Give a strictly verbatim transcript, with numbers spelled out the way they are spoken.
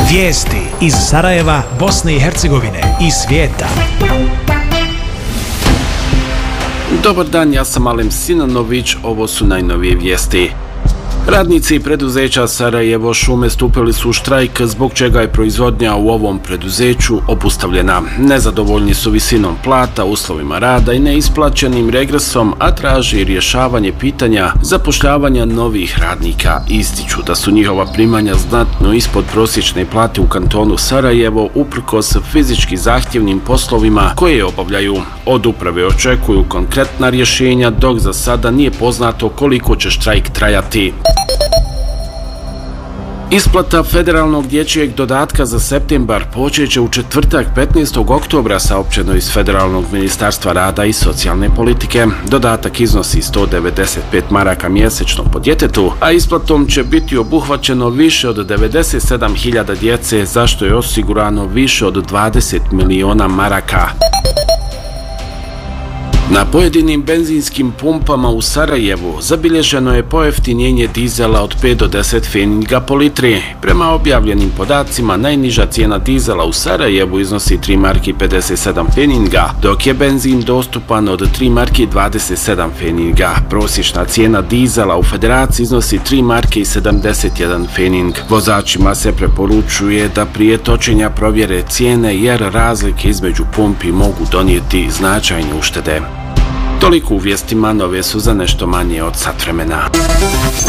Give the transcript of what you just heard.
Vijesti iz Sarajeva, Bosne i Hercegovine i svijeta. Dobar dan, ja sam Alem Sinanović, ovo su najnovije vijesti. Radnici preduzeća Sarajevo šume stupili su u štrajk, zbog čega je proizvodnja u ovom preduzeću obustavljena. Nezadovoljni su visinom plata, uslovima rada i neisplaćenim regresom, a traži rješavanje pitanja zapošljavanja novih radnika. Ističu da su njihova primanja znatno ispod prosječne plate u kantonu Sarajevo, uprkos fizički zahtjevnim poslovima koje obavljaju. Od uprave očekuju konkretna rješenja, dok za sada nije poznato koliko će štrajk trajati. Isplata federalnog dječjeg dodatka za septembar počet će u četvrtak petnaestog oktobra, saopćeno iz Federalnog ministarstva rada i socijalne politike. Dodatak iznosi sto devedeset pet maraka mjesečno po djetetu, a isplatom će biti obuhvaćeno više od devedeset sedam hiljada djece, za što je osigurano više od dvadeset miliona maraka. Na pojedinim benzinskim pumpama u Sarajevu zabilježeno je pojeftinjenje dizela od pet do deset pfeninga po litri. Prema objavljenim podacima, najniža cijena dizela u Sarajevu iznosi tri marke pedeset sedam pfeninga, dok je benzin dostupan od tri marke dvadeset sedam pfeninga. Prosječna cijena dizela u Federaciji iznosi tri marke sedamdeset jedan pfening. Vozačima se preporučuje da prije točenja provjere cijene, jer razlike između pumpi mogu donijeti značajne uštede. Toliko u vijestima, nove su za nešto manje od sat vremena.